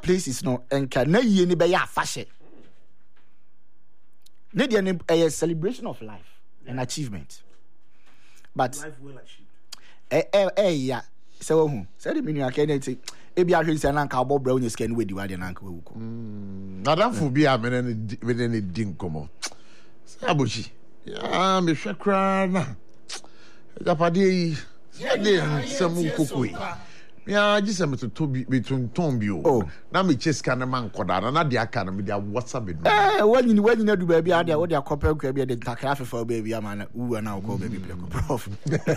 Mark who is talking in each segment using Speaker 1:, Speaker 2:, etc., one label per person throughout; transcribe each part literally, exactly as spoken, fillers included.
Speaker 1: places no enka na yie ni be ya fashe ne dey a celebration of life and achievement but
Speaker 2: life well achieved
Speaker 1: eh eh eh ya say wo hu say the menu akeneti e bia hwe nsia na nka obọ bra onye scan we di wa de na nka we wuko
Speaker 3: nadamfo bi a mene ne mene ne din komo sabochi ya me hwe kra na japade yi ya de samu kokoi ya jisa me to bi betunton bi o na me cheska na man koda na de aka na me dia whatsapp be
Speaker 1: eh wanyini wanyina du ba bia de wo de akopel kwa bia de takra fefa ba bia ma na uwa na ko ba bia ko prof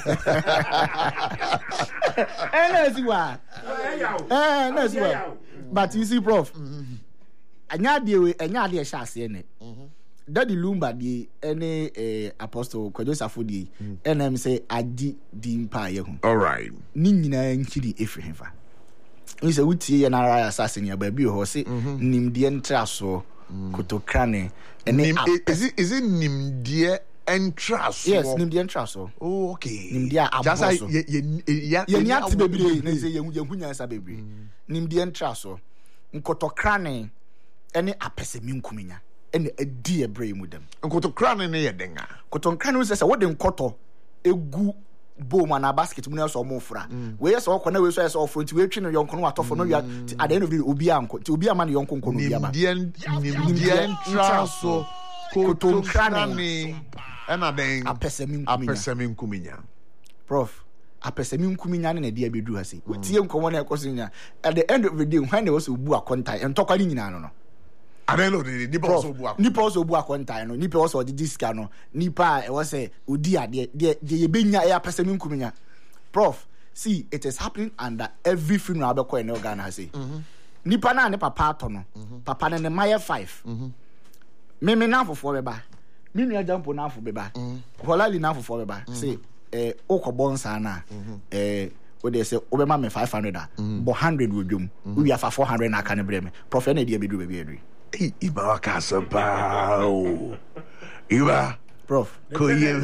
Speaker 1: eh na si wa eh na si wa but you see prof anya de we anya de sha ase ne Daddy Lumba di any eh, apostle Kwadwo Safodi N M say adi din pa ye hu.
Speaker 3: All right.
Speaker 1: Ni nyina nchiri efri hefa. We say wutie ye na ra assassin ya ba bi ho say nimde ntraso kotokrane ene
Speaker 3: is it is it nimde entraso?
Speaker 1: Yes, nimde entraso.
Speaker 3: Oh, okay.
Speaker 1: Nimde aboso.
Speaker 3: Just ye ye
Speaker 1: ye ye ati bebre na say ye hu ye hu nyansa bebre. Nimde entraso nkotokrane ene apese minkuminya. And a dear brain with them.
Speaker 3: Nkoto krane ne yedenga.
Speaker 1: Koton krane say what dem koto egu boom and a basket mun so mo fra. We yes o kona we so yes o front we twi no yonko no atofo no at the end of the obi anko. Ti obi ama no yonko nko no obi ama.
Speaker 3: Nimdien nimdien traso koton krane ena den
Speaker 1: apesemi nkuminya.
Speaker 3: Apesemi nkuminya.
Speaker 1: Prof apesemi nkuminya ne na dia bedu ha sei. We tie nkomo na ekoso at the end of the day when they was obu akontai entokwa ni nyina no no.
Speaker 3: Adelo de nipa also bu akon.
Speaker 1: Nipa also bu akontan no. Nipa also the diska no. Nipa e was say odi ade de ye benya e apesemi nkuminya. Prof, see it is happening under every funeral be ko e no Ghana say. Mhm. Nipa na ne papa ato no. Papa ne ne maye five. Mhm. Me me na fofo be ba. Me nua jampo na fofo be ba. Holali na fofo be ba. Say eh okobon sa na eh we dey say obema me five hundred a. Bo one hundred wo dwom. We afa four hundred na aka ne bre me. Prof na dia be do be be adri.
Speaker 3: Iba wakasa pao. Iba.
Speaker 1: Prof.
Speaker 3: Koye.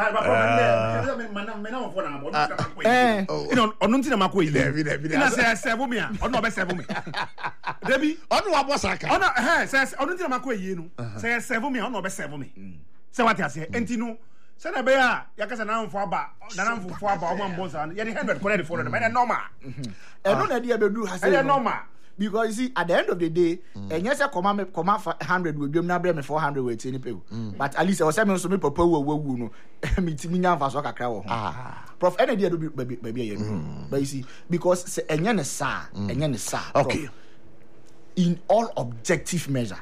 Speaker 2: Eh. Ino onu nti na makoyi.
Speaker 3: Debi debi.
Speaker 2: Ina say seven me a. Onu obe seven me. Debi.
Speaker 3: Onu wa bosaka.
Speaker 2: Onu eh say onu nti na makoyi no. Say seven me onu obe seven me. Say what you say. Enti no. Say na be a yakasa na mfo aba. Na na mfo aba o man bonza. Ye one hundred credit for them. Na normal.
Speaker 1: E no na dia be do ha say.
Speaker 2: E normal.
Speaker 1: Because you see, at the end of the day, and yes, I come out, come out for hundred with them, now bring me four hundred with any people. But at least I was saying, so me papa will will no, me to me now for so crowd. Ah, Prof, any idea to be baby, baby, but you see, because and yen is sa, and yen is sa.
Speaker 3: Okay.
Speaker 1: In all objective measure,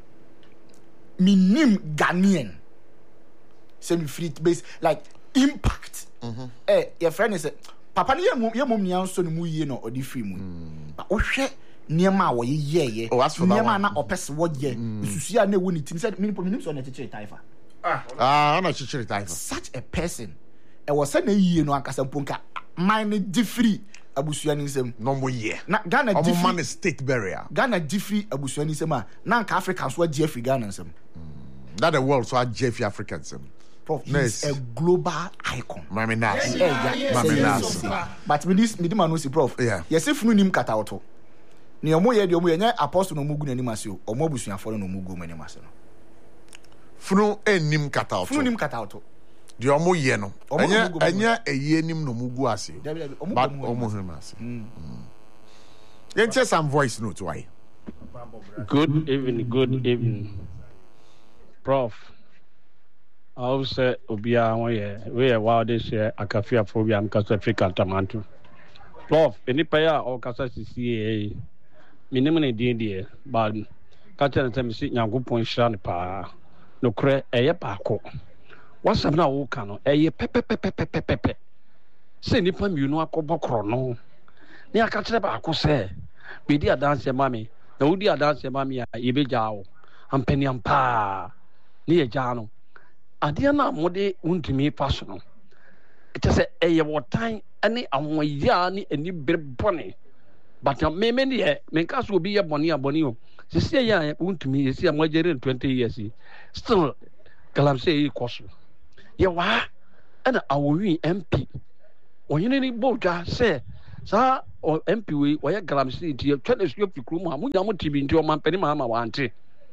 Speaker 1: me name Ghanaian, semi free base like impact. Eh, your friend is papa, your mum, your mum, your son, mu ye no or the free moon. But oh shit. Niema wo ye ye niema na opese wo ye susuya na woni tim said minimum minimum so na chichiri taifa
Speaker 3: ah ah na chichiri taifa
Speaker 1: such a person e was say na yie no ankasa mponka mine different abusuya ni nsem
Speaker 3: no mo ye
Speaker 1: na Ghana different
Speaker 3: man state barrier
Speaker 1: Ghana different abusuya ni nsem a na nka Africans so agi Africa Ghana nsem
Speaker 3: that the world so agi Africans nsem
Speaker 1: Prof, he's a global icon.
Speaker 3: Mami Nas.
Speaker 1: Mami Nas. But with this, me demand no see Prof.
Speaker 3: Yeah.
Speaker 1: Yes, if we nim cut out. Ni omo ye de omo ye nya apostle no mugu nani masio omo busuafo no mugu mani maso no
Speaker 3: funu enim kata auto
Speaker 1: funu nim kata auto
Speaker 3: de omo ye no anya anya eye nim no mugu ase but omo him ase yenche some voice note why
Speaker 4: good evening good evening Prof I say obia won ye we ye wild this year akafia phobia am kaso Africa tamantu Prof enipa ya o kasa sisi minimum ne din die ba ka tell them si nyankopon hira ne pa no kre eye baako wasam na wo ka no eye pepepepepepepe se nipa miunu akobokro no ne aka kire baako se be di adanse mami na wodi adanse mami a ye beja wo ampani ampa ne ye ja no ade na mode untumi faso no ite se eye wotan ani awon ni ani berebone but me me ne me ka so obi ye bone abone o sisi ya untumi sisi amajere twenty years still kalam say e koso ye wa ana awowi M P onyene ni bodwa say sa M P we why gram city twenty so fi krum ha munya mo tibi nti o man pani ma ma wante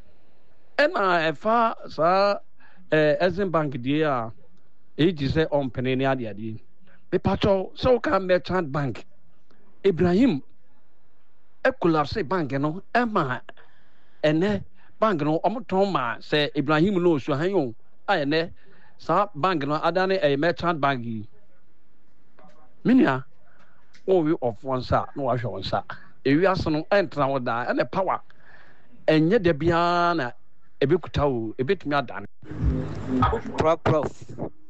Speaker 4: ena e fa sa eh Exim Bank die a e ji se on pani ne ade ade be pacho so ka merchant bank Ibrahim e collapse bank no e ma ene bank no omoton ma se Ibrahim no so hanyo a ene sa bank no adane e merchant bank yi minia o we of one sa no wa hwe one sa e wi aso no entra wo da ene power enye de bia na ebekuta o ebetumi adane
Speaker 5: prof prof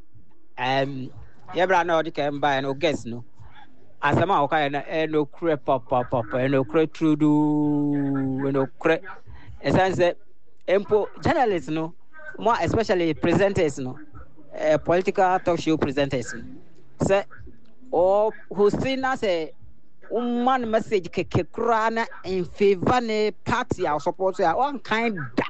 Speaker 5: um yebra na odi kan ba no guess no asama o kai na e no kre papa papa e no kre trudu e no kre essence empo journalists no more especially presenters no uh, political talk show presenters say or who seen as a one message keke krana in favor ne party or support one kind da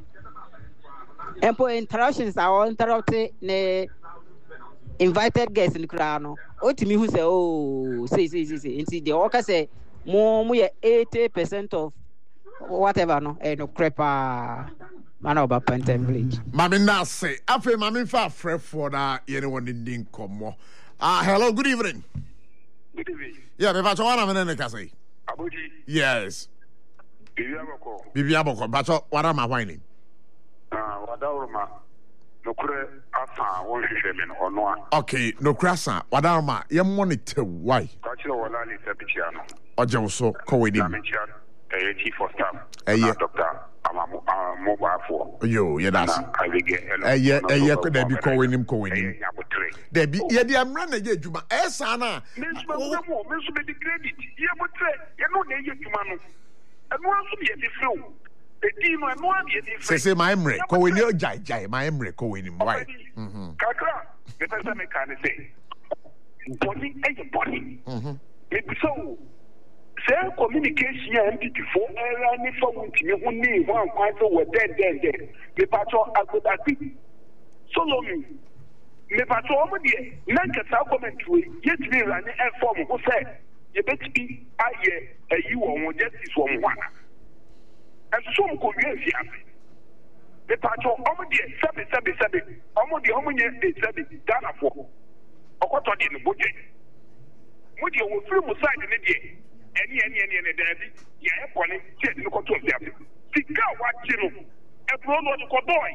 Speaker 5: empo interactions are interrupted ne invited guests in krano otimi who say oh say say say say into the worker say mo mo eighty percent of whatever no eh no crepa man oba Pentem village
Speaker 3: mami na say afa mami fa frefo na yene woni ndin komo ah hello good evening.
Speaker 6: Good evening.
Speaker 3: Yeah, me bacho wana me ne kase.
Speaker 6: Aboji.
Speaker 3: Yes.
Speaker 6: Bibi aboko.
Speaker 3: Bibi aboko bacho wana ma whining.
Speaker 6: Ah, wada uruma. No kure afa won hwehwe me no ono a.
Speaker 3: Okay, no krasa wada ma ye monitor why.
Speaker 6: Ka chiro wala ni sebitia no.
Speaker 3: Oje so ko we dim.
Speaker 6: Na me chia eh chief of staff.
Speaker 3: Eh yeah.
Speaker 6: Doctor Amamu Amamu afo.
Speaker 3: Yo, yeah that's. Eh yeah, eh yeah ko da bi ko we nim ko we nim. There be ye dey amra na ye adwuma. Eh sa na.
Speaker 6: Mensu me mo, mensu me di credit. Ye mo tre, ye no na ye adwuma no. Eno aso ye di flow. Edi no eno a ye di flow.
Speaker 3: Say say my emre ko we ni ojai jai my emre ko we nim why.
Speaker 6: Mhm. Kakra, me pesa me kan say. Body e body. Mhm. Me so say communication and before era ni for wintimi ho ni one kwan so we den den den. Me patcho agodati. Solomi. Me patcho omo de na nkata comment we yetimi rani e form ho say ye betimi aye ayi wo won justice wo mo ana. Enso mo ko wie fi ase. Me patcho omo de sabe sabe sabe omo de omo nye de sabe Ghana fo. Okoto de no boje. Mo de wo free mo side ne de any any any any daddy ya e poni che ni ko to fi ase. Sika wa chi no e pro no ko boy.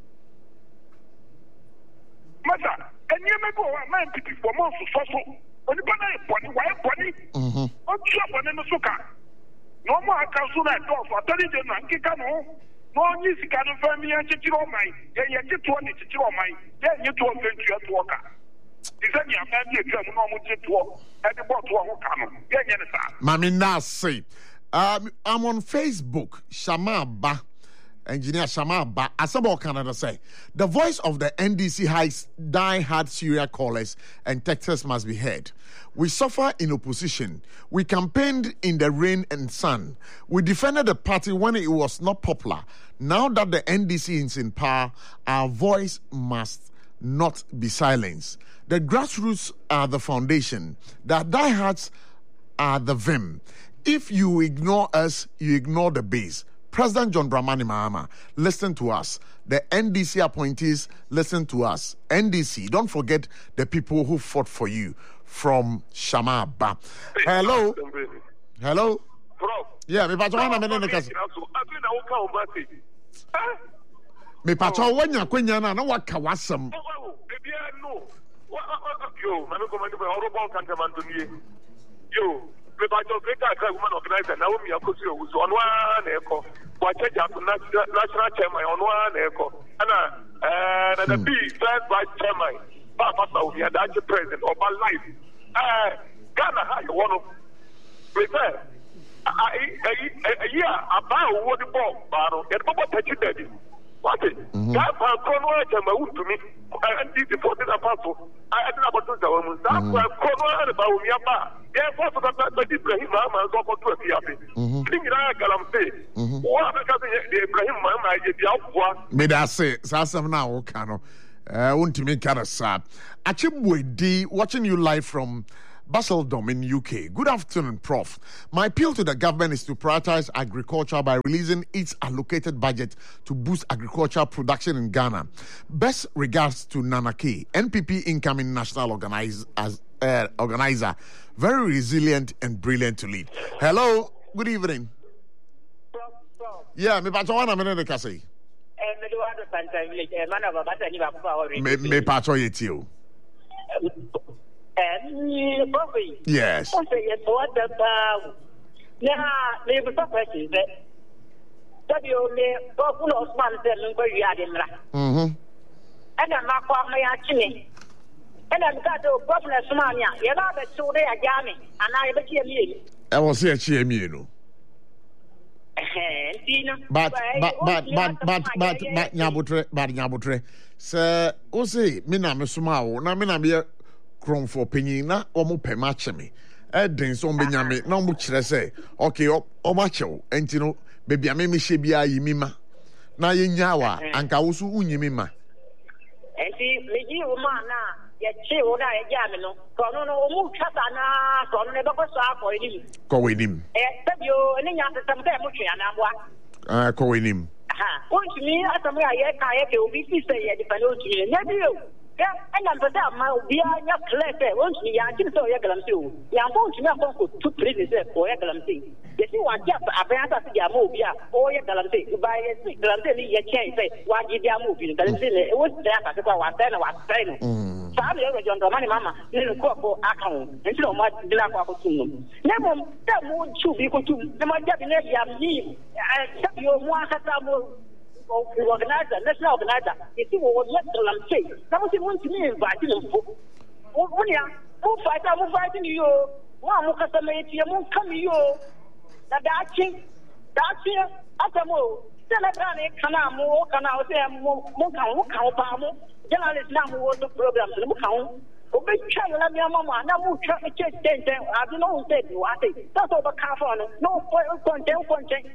Speaker 6: Masa, any me go wa man pipi for mo so so. Oni ba na e poni wa e poni. Mhm. O chi poni no suka. No mo aka so na do for tari de na nkika no. No nyi sika no fa mi an chichiro mai. Ye ye chicho ni chichiro mai. Ye nyi to o fentu ya to ka. Isa ni ama bi etwa mu no mo chicho. E de bo to ho ka no. Ye nye ne sa.
Speaker 3: Mami na say um I'm on Facebook Shama Ba. Engineer Shama Ba Asabo Canada say the voice of the N D C has die-hard Syria callers and Texas must be heard. We suffer in opposition. We campaigned in the rain and sun. We defended the party when it was not popular. Now that the N D C is in power, our voice must not be silenced. The grassroots are the foundation. The diehards are the vim. If you ignore us, you ignore the base. President John Dramani Mahama, listen to us. The N D C appointees, listen to us. N D C, don't forget the people who fought for you. From Shama Ba. Hello? Hello? Yeah, me pacho wana mene nekasi. Me pacho wanya kwenya na na waka wasam.
Speaker 6: Yo, mami komandi ba orobo kanta mandumie. Yo, me pacho greta ka woman organizer na omi akosi owuso ono na eko. Wa check up national chairman ono na eko. Ana eh na the B first vice chairman. Papa sa obi adaje president oba life. Eh Ghana ha you want to prepare. Eh yeah, about what the ball baro. E bo touch daddy. What it? That for kono e ma utumi. And this for the apostle. I did about to go. That for kono e ba umi aba. Yeah, for the that Ibrahim ma go for to fiabe. Thing ira galam say. What because the Ibrahim ma ma je dia afwa.
Speaker 3: Me da say sasam na wo ka no. Uh, untimi karasa. Achibwedi watching you live from Basildom in U K. Good afternoon, Prof. My appeal to the government is to prioritize agriculture by releasing its allocated budget to boost agricultural production in Ghana. Best regards to Nana K, N P P incoming national organize, as, uh, organizer. Very resilient and brilliant to lead. Hello, good evening. Yeah, me pacho wana mene de kase. Me me pacho yeti o. Yes. Mm-hmm.
Speaker 7: And I'm got to governor Somalia. You're not a so they are jamming, and I bet you.
Speaker 3: I will say a cheer me, you know. But but but but but but but Nyabutre but Nyabutre sir ose me na me soma wo na me na me krom for penyin na omo pe ma che me e den so be nyame na omo kire say okay o ma chew enti no baby ame me hye bia yi mi ma na ye nya wa anka wo so unyi mi ma
Speaker 7: enti me ji wo ma na ye che wo na ye ja me no ko no no omo chata na ko no ne ba ko sa ko ni
Speaker 3: ko we nim
Speaker 7: eh tabio ni nya ta tamta mo twa na boa
Speaker 3: ah ko we nim
Speaker 7: aha won't me atamu ya ye ka ye ke obi fi say ye de pa no twa na bio ya ena mpata ma obi anya klete won't me ya kin so ye galamsi o ya won't me akon ko tu prison say ko ye galamsi ye si wa ja abenta si ya mo obi a o ye galamsi ba ye si galamsi ni ye chen say wa ji dia mo obi galamsi ne e wo ya ka ko wa ta na wa ta no sabe yo John Dramani mama ni ko ko akon nti no ma dila ko akotum no ne mo ta mo chu bi ko tum ne ma ja bi ne ya mi sabe yo mo akata mo organizer national organizer you see what let them say something want to me invite them when ya mo fight mo fighting you wa mo kasa me tie mo come you na da chin da chin atamo tell them kana mo kana o say mo mo kan mo kan ba mo journalist na mo do program mo kan o be try la mi mama na mo try me check ten ten I don't know say you are say that's over car for no content content.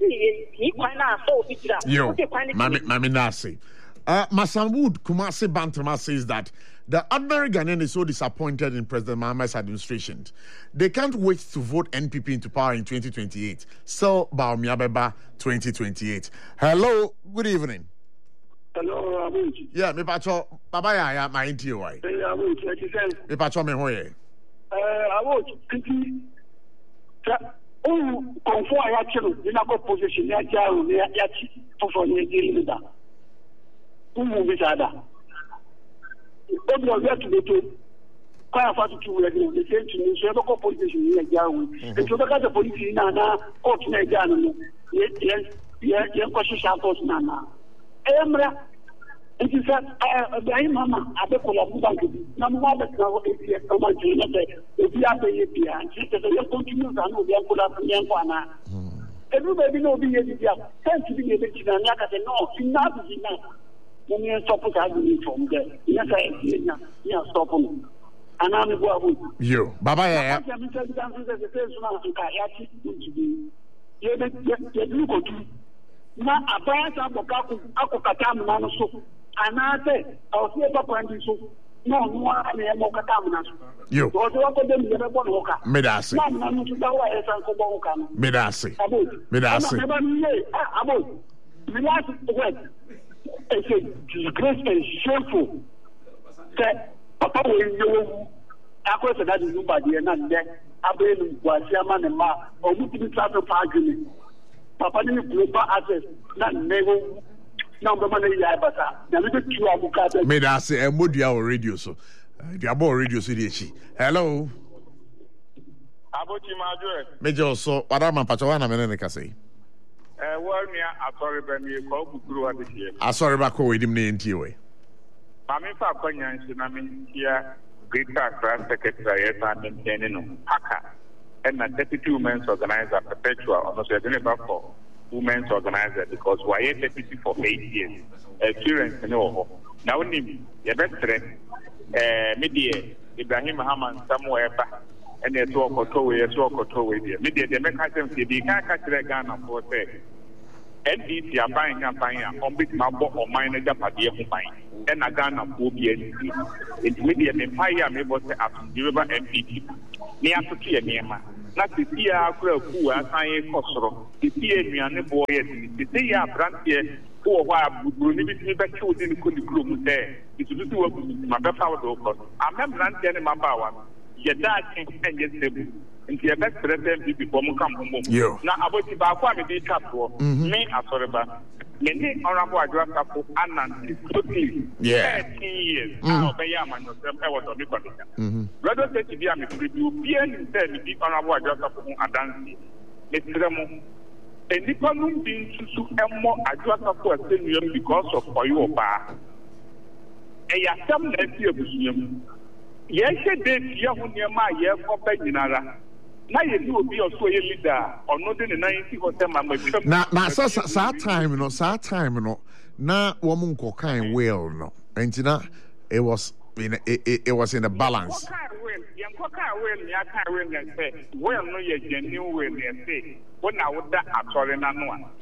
Speaker 3: Yo, Mami, Mami Nasi. Uh, Masanwood Kumasi Bantama says that the ordinary Ghanaian is so disappointed in President Mahama's administration. They can't wait to vote N P P into power in twenty twenty-eight. So, Baomiabeba twenty twenty-eight. Hello, good evening.
Speaker 6: Hello, Abuji.
Speaker 3: Yeah, me pacho, Baba ya ya ma inti wai.
Speaker 6: Hey, Abuji, what you say?
Speaker 3: Me pacho me hoye.
Speaker 6: Uh, Abuji, kiti. Oh, conform ya chelo, ina ko position ya jaro ya ya chi fofo ni diri da. Umu bi sada. Obi o ya tubeto. Kwa fa tu we dey the same thing so ko position ya jaro. E to ka the police na na court na jaro no. Ye ye ye ko sha court na na. Emra it is that I mama abekola bank na mo ba ka o e e ma ji na be e bi abe ye bia ji te ye continue na no bi ankola bi anko na edu be bi no bi ye bia sense bi ye be ji na ya ka se no ina bi na mo ni stop ka ji from there ya ka e na ya stop no ana mi bo abu
Speaker 3: yo baba ya ya
Speaker 6: ya mi se bi dan se se se so na ka ya ti ji ye be ye du ko tu na abaya sa boka ku akokata mu na so anate awsie papa ndi so no no ana mo kata mu na so
Speaker 3: yo
Speaker 6: o do ko dem yebe bo no ka
Speaker 3: me da se
Speaker 6: na na no tuta wa e san ko bo ka no
Speaker 3: me da se me da se
Speaker 6: me ba ni e abo me last word it's a disgrace and shameful that papa we yo akwese da du ba de na nde abelu gwasi ama ne ma o mu ti bi tra so pa adwene papa ni global access na nego na mbe mana ya bata na me tu abuka da
Speaker 3: me da se e modua o radio so dia bo radio so di echi hello
Speaker 8: abochi majo
Speaker 3: me jo so wada man pacho wana me ne ka sei
Speaker 8: eh warnia asori ba mi ko bukuru wa de
Speaker 3: asori ba ko wedim ne ntie we
Speaker 8: ma me fa kwanya nsi na me ntia greater class secretary ya ta den no haka and the deputy women's organizer perpetual almost a deliver for women's organizer because why a deputy for eight years experience no now nim ya betre eh media Ibrahim Haman somewhere back and they talk or to we so ko to we there media they make them say they can't catch the Ghana for say N D C aban ya ban ya on bit ma bo on mine na japade ho ban e na Ghana fo bi ani it media me pai ya me bo se afdiriba N P P ni atoto ye niema na tisia akura ku asan kosoro tisia nuane bo ye tisia brantie ko wa buru ni bi ti be ki odi ni ko ni kuro mu de itutu wa bu ma be fa do ko amem brantie ni mamba wa ye da kin enye sebu nti ye best president bi before mu kam mu na aboti ba kwa me bi tapo me asoreba me ni honorable adwa tapo anan totally thirteen years now be ya man yourself e was on the condition radio station bi am preview bi en say me bi honorable adwa tapo adansi me tremo enipa num bi nsusu emmo adwa tapo asenuam because of oyo ba e ya sam na ti abusuam ye se de ti ya huniema ye ko ba nyinara na ye bi obi oso ye leader ono de ne ninety percent ma ma
Speaker 3: na na sa sa time no sa time no na wo mun ko kan well no entina it was in it, it, it was in a balance
Speaker 8: yen ko kan well ni aka well ni say well no ye genuine well ni say wona woda atore na no a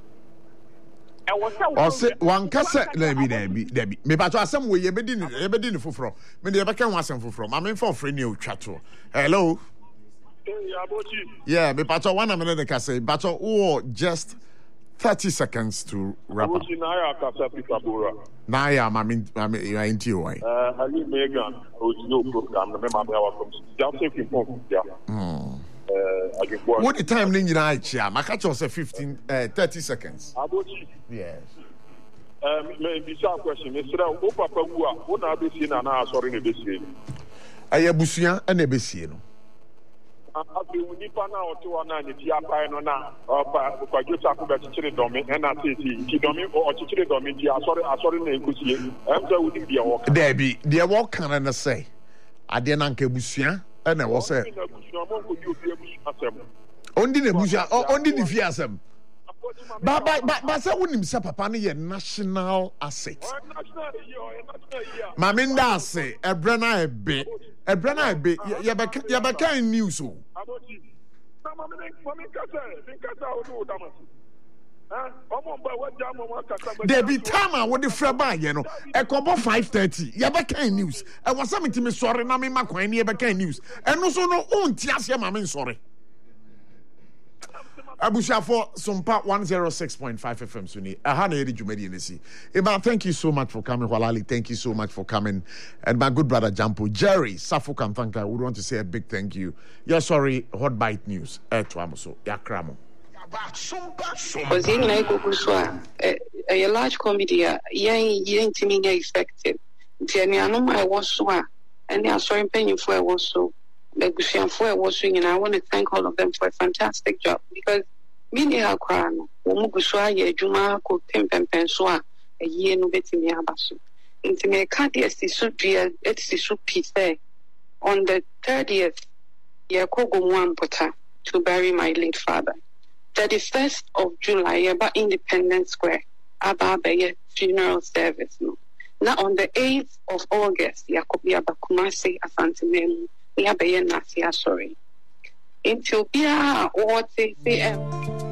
Speaker 3: o se wan kase na bi na bi da bi me ba to asem we ye bedi ni ye bedi ni foforo me de ye beka wan asem foforo ma me for free ni o twato hello. Yeah, but one minute they can say, but oh, just thirty seconds to wrap up. Now, yeah, I mean, I mean, you're into your way.
Speaker 9: Uh, Ali Megan, who's no program, the member of just taking point. Yeah.
Speaker 3: What the time in United? Yeah, my catch was fifteen, uh, thirty seconds. Yes.
Speaker 9: Um, maybe some question. Mister Opa Pagua, what are they seeing? And I'm sorry, they see.
Speaker 3: I have Busia and a Bessiano.
Speaker 9: Abi unipa na oto na ne ti apai no na oba kwajo taku be chichire domi na tete ti domi o chichire domi ti asori asori na ekusie em say wudi bia wo ka
Speaker 3: there be there wo kan na say ade na nka busua na wo say ondi na busua ondi ni fi asem ba ba ba say wonim say papa no ye national asset maminda say ebre na ebe ebre na ebe ye be ye be kan news o there be time I would the by you know a couple five thirty you be kind news and was something me sorry na me makwan you be kind news and also no on tias ya mama sorry Abusha for Sumpa one oh six point five F M Suni. Ahana Eri Jumedi Nesi. Iba, thank you so much for coming. Walali, thank you so much for coming. And my good brother Jampo, Jerry, Safu Kamtanka, would want to say a big thank you. Yeah, sorry, Hot Bite News. Eh, Tuamoso, Yakramo.
Speaker 10: Because in like Oguswa, a large comedy, yang yang to me expected. Jenny, I know my was and they are sorry paying for a was so. And I want to thank all of them for a fantastic job because many are crying. Umuguswa ye juma ko pempem penswa a year no betting yabasu. Into me can't yes the soup dear it's the soup piece there. On the thirtieth, Yakogo one pota to bury my late father. Thirty first of July, about Independence Square, Abba funeral service. No. Now on the eighth of August, Yakobia Bakumase Asantimemu. We have a sorry. Until Pia or say